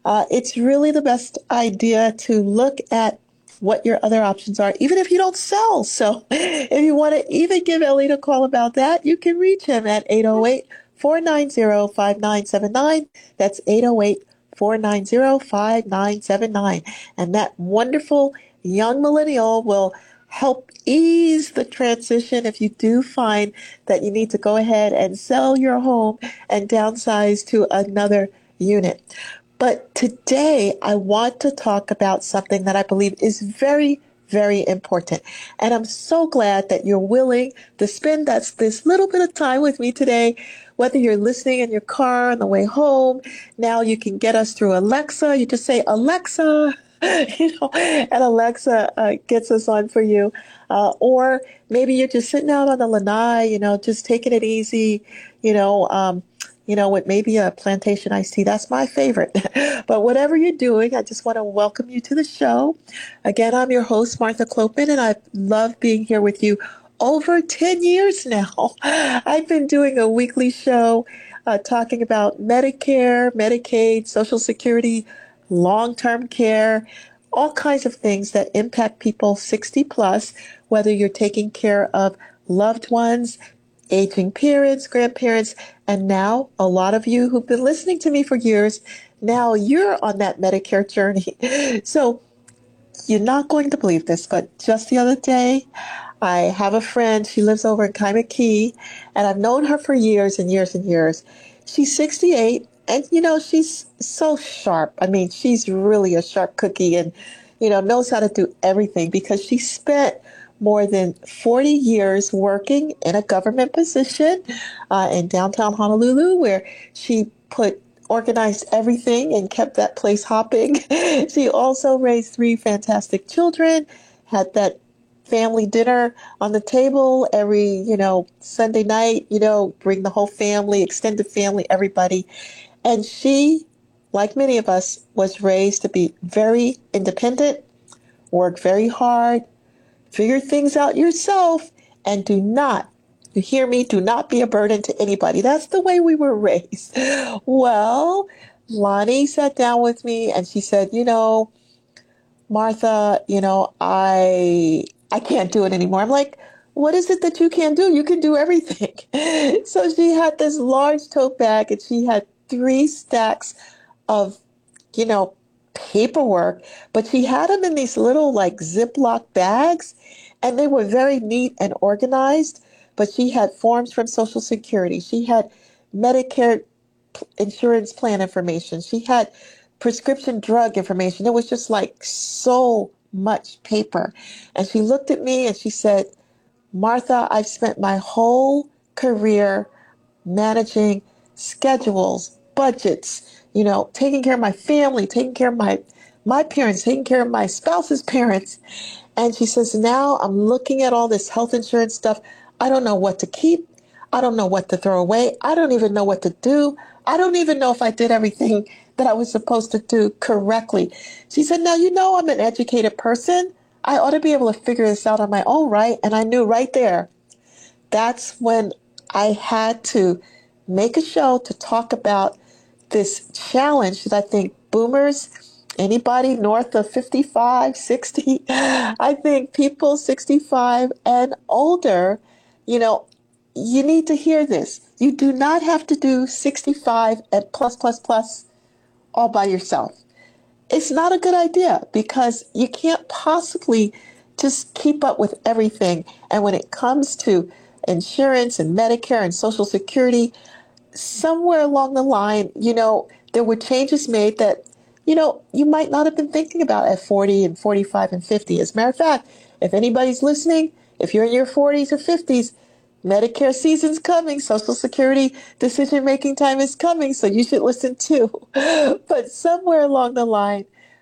it's really the best idea to look at what your other options are, even if you don't sell. So if you want to even give Elliot a call about that, you can reach him at 808-490-5979. That's 808-490-5979. And that wonderful young millennial will help ease the transition if you do find that you need to go ahead and sell your home and downsize to another unit. But today I want to talk about something that I believe is very, very important. And I'm so glad that you're willing to spend this little bit of time with me today, whether you're listening in your car on the way home. Now you can get us through Alexa. You just say, Alexa, and Alexa gets us on for you. Or maybe you're just sitting out on the lanai, just taking it easy, you know, um, with maybe a plantation iced tea. That's my favorite. But whatever you're doing, I just want to welcome you to the show. Again, I'm your host, Martha Clopen, and I love being here with you over 10 years now. I've been doing a weekly show talking about Medicare, Medicaid, Social Security, long-term care, all kinds of things that impact people 60 plus, whether you're taking care of loved ones, aging parents, grandparents, and now a lot of you who've been listening to me for years, now you're on that Medicare journey. So you're not going to believe this, but just the other day, I have a friend. She lives over in Kaimaki, and I've known her for years and years and years. She's 68, and she's so sharp. I mean, she's really a sharp cookie, and knows how to do everything because she spent more than 40 years working in a government position in downtown Honolulu, where she organized everything and kept that place hopping. She also raised three fantastic children, had that family dinner on the table every, Sunday night, bring the whole family, extended family, everybody. And she, like many of us, was raised to be very independent, work very hard, figure things out yourself, and you hear me, do not be a burden to anybody. That's the way we were raised. Well, Lonnie sat down with me and she said, Martha, I can't do it anymore. I'm like, what is it that you can't do? You can do everything. So she had this large tote bag and she had three stacks of, you know, paperwork, but she had them in these little like Ziploc bags and they were very neat and organized. But she had forms from Social Security. She had Medicare insurance plan information. She had prescription drug information. It was just like so much paper. And she looked at me and she said, Martha, I've spent my whole career managing schedules, budgets, taking care of my family, taking care of my parents, taking care of my spouse's parents. And she says, now I'm looking at all this health insurance stuff. I don't know what to keep. I don't know what to throw away. I don't even know what to do. I don't even know if I did everything that I was supposed to do correctly. She said, now, I'm an educated person. I ought to be able to figure this out on my own, right? And I knew right there, that's when I had to make a show to talk about this challenge that I think boomers, anybody north of 55, 60, I think people 65 and older, you know, you need to hear this. You do not have to do 65 and plus, plus, plus all by yourself. It's not a good idea because you can't possibly just keep up with everything. And when it comes to insurance and Medicare and Social Security, somewhere along the line, there were changes made that, you might not have been thinking about at 40 and 45 and 50. As a matter of fact, if anybody's listening, if you're in your 40s or 50s, Medicare season's coming. Social Security decision-making time is coming, so you should listen too. But somewhere along the line,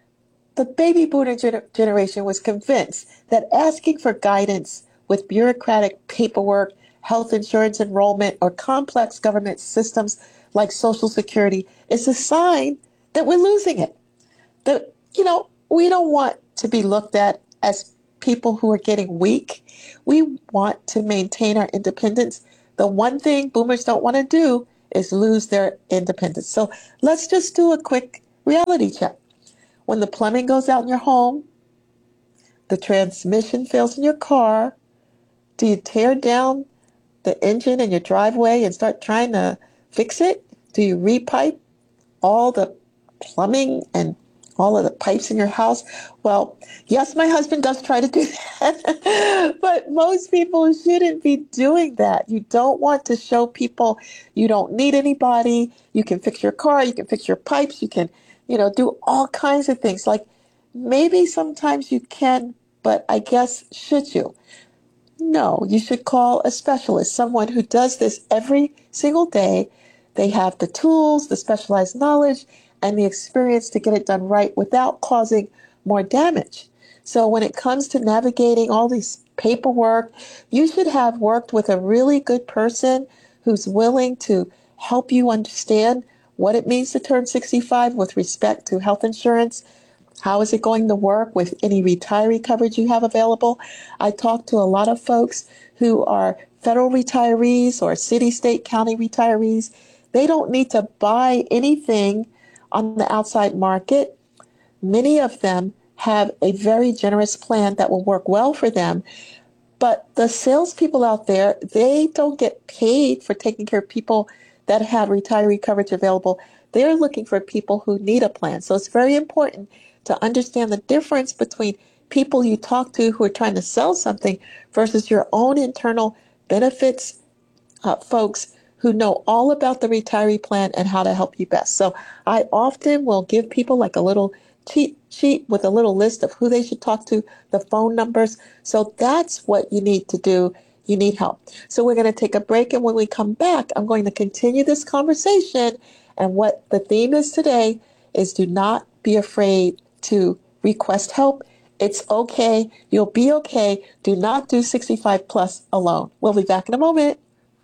the baby boomer generation was convinced that asking for guidance with bureaucratic paperwork, health insurance enrollment, or complex government systems like Social Security is a sign that we're losing it. That, we don't want to be looked at as people who are getting weak. We want to maintain our independence. The one thing boomers don't want to do is lose their independence. So let's just do a quick Reality check. When the plumbing goes out in your home, the transmission fails in your car, do you tear down the engine in your driveway and start trying to fix it? Do you repipe all the plumbing and all of the pipes in your house? Well, yes, my husband does try to do that, but most people shouldn't be doing that. You don't want to show people you don't need anybody. You can fix your car, you can fix your pipes, you can, do all kinds of things. Like maybe sometimes you can, but I guess should you? No, you should call a specialist, someone who does this every single day. They have the tools, the specialized knowledge, and the experience to get it done right without causing more damage. So when it comes to navigating all these paperwork, you should have worked with a really good person who's willing to help you understand what it means to turn 65 with respect to health insurance. How is it going to work with any retiree coverage you have available? I talk to a lot of folks who are federal retirees or city, state, county retirees. They don't need to buy anything on the outside market. Many of them have a very generous plan that will work well for them. But the salespeople out there, they don't get paid for taking care of people that have retiree coverage available. They're looking for people who need a plan. So it's very important to understand the difference between people you talk to who are trying to sell something versus your own internal benefits folks who know all about the retiree plan and how to help you best. So I often will give people like a little cheat sheet with a little list of who they should talk to, the phone numbers. So that's what you need to do. You need help. So we're going to take a break. And when we come back, I'm going to continue this conversation. And what the theme is today is do not be afraid to request help. It's okay. You'll be okay. Do not do 65 plus alone. We'll be back in a moment.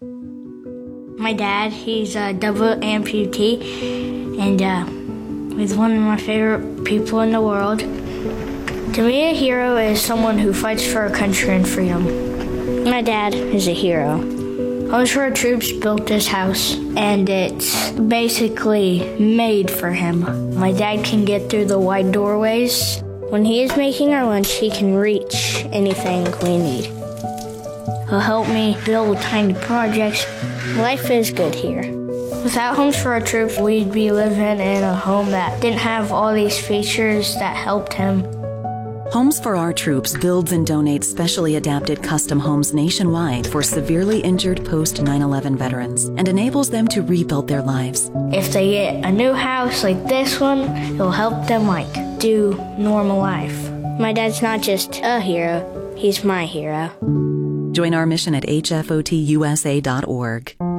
My dad, he's a double amputee, and he's one of my favorite people in the world. To me, a hero is someone who fights for our country and freedom. My dad is a hero. Homes for Our Troops built this house, and it's basically made for him. My dad can get through the wide doorways. When he is making our lunch, he can reach anything we need. He'll help me build tiny projects. Life is good here. Without Homes for Our Troops, we'd be living in a home that didn't have all these features that helped him. Homes for Our Troops builds and donates specially adapted custom homes nationwide for severely injured post-9/11 veterans and enables them to rebuild their lives. If they get a new house like this one, it'll help them do normal life. My dad's not just a hero, he's my hero. Join our mission at hfotusa.org.